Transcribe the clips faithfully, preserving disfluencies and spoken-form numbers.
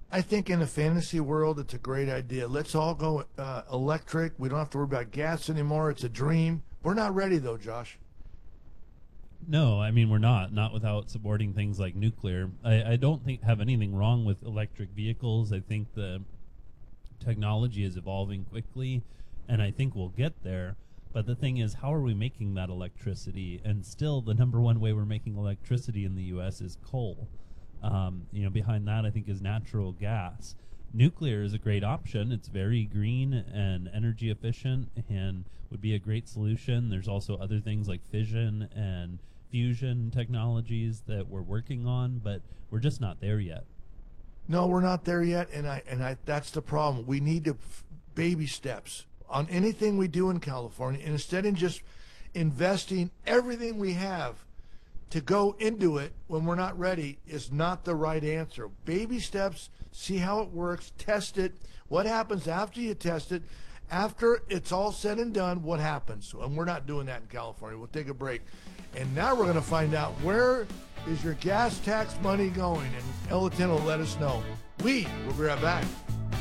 I think in a fantasy world, it's a great idea. Let's all go uh, electric. We don't have to worry about gas anymore. It's a dream. We're not ready, though, Josh. No, I mean, we're not. Not without supporting things like nuclear. I, I don't think have anything wrong with electric vehicles. I think the technology is evolving quickly, and I think we'll get there. But the thing is, how are we making that electricity? And still, the number one way we're making electricity in the U S is coal. Um, you know, behind that, I think, is natural gas. Nuclear is a great option. It's very green and energy efficient and would be a great solution. There's also other things like fission and fusion technologies that we're working on, but we're just not there yet. No, we're not there yet, and I and I that's the problem. We need to f- baby steps on anything we do in California, and instead of just investing everything we have to go into it when we're not ready is not the right answer. Baby steps, see how it works, test it. What happens after you test it? After it's all said and done, what happens? And we're not doing that in California. We'll take a break. And now we're going to find out, where is your gas tax money going? And Ellington will let us know. We will be right back.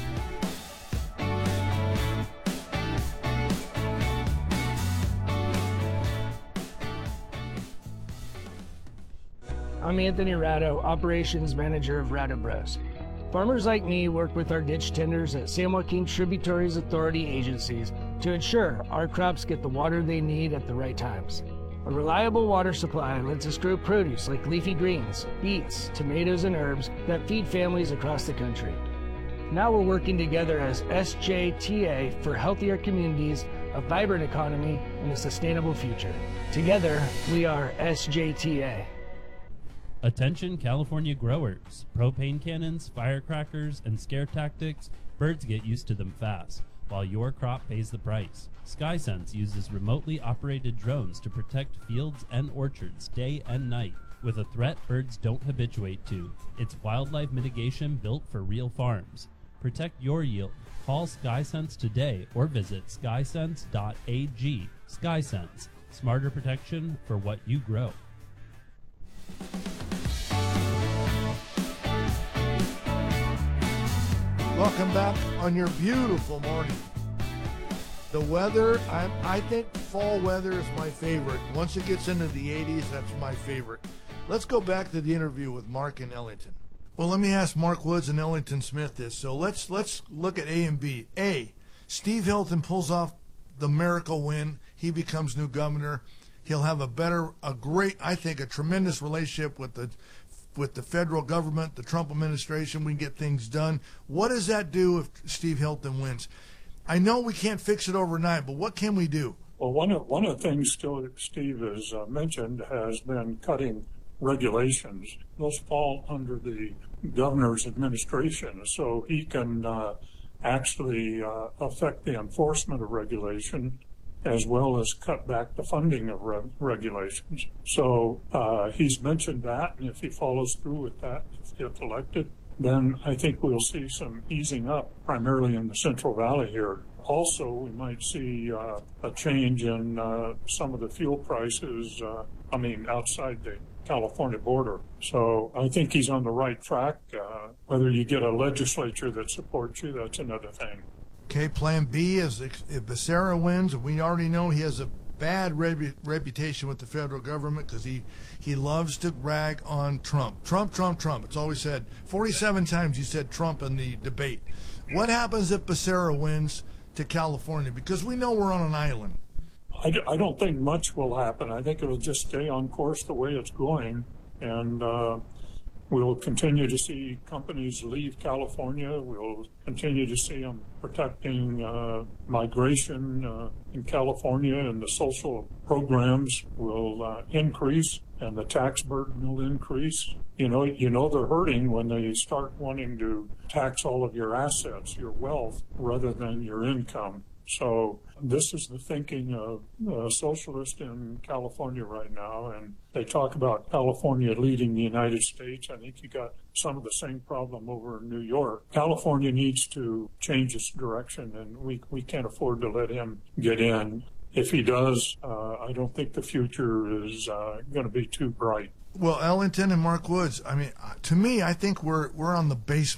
I'm Anthony Ratto, Operations Manager of Ratto Bros. Farmers like me work with our ditch tenders at San Joaquin Tributaries Authority agencies to ensure our crops get the water they need at the right times. A reliable water supply lets us grow produce like leafy greens, beets, tomatoes, and herbs that feed families across the country. Now we're working together as S J T A for healthier communities, a vibrant economy, and a sustainable future. Together, we are S J T A. Attention California growers. Propane cannons, firecrackers, and scare tactics, birds get used to them fast, while your crop pays the price. SkySense uses remotely operated drones to protect fields and orchards day and night with a threat birds don't habituate to. It's wildlife mitigation built for real farms. Protect your yield. Call SkySense today or visit skysense dot a g. SkySense, smarter protection for what you grow. Welcome back on your beautiful morning. The weather, I, I think fall weather is my favorite. Once it gets into the eighties, that's my favorite. Let's go back to the interview with Mark and Ellington. Well, let me ask Mark Woods and Ellington Smith this. So let's let's look at A and B. A, Steve Hilton pulls off the miracle win. He becomes new governor. He'll have a better, a great, I think, a tremendous relationship with the with the federal government, the Trump administration. We can get things done. What does that do if Steve Hilton wins? I know we can't fix it overnight, but what can we do? Well, one of one of the things still Steve has uh, mentioned has been cutting regulations. Those fall under the governor's administration, so he can uh, actually uh, affect the enforcement of regulation as well as cut back the funding of re- regulations. So uh, he's mentioned that, and if he follows through with that, if elected, then I think we'll see some easing up, primarily in the Central Valley here. Also, we might see uh, a change in uh, some of the fuel prices, uh, I mean, outside the California border. So I think he's on the right track. Uh, whether you get a legislature that supports you, that's another thing. Okay, plan B is if Becerra wins, we already know he has a bad repu- reputation with the federal government because he, he loves to rag on Trump. Trump, Trump, Trump. It's always said. forty-seven times he said Trump in the debate. What happens if Becerra wins to California? Because we know we're on an island. I, I don't think much will happen. I think it'll just stay on course the way it's going. And uh, we'll continue to see companies leave California. We'll continue to see them protecting uh, migration uh, in California, and the social programs will uh, increase, and the tax burden will increase. You know, you know they're hurting when they start wanting to tax all of your assets, your wealth, rather than your income. So this is the thinking of uh, socialists in California right now, and they talk about California leading the United States. I think you got some of the same problem over in New York. California needs to change its direction, and we, we can't afford to let him get in. If he does, uh, I don't think the future is uh, going to be too bright. Well, Ellington and Mark Woods, I mean, to me, I think we're we're on the base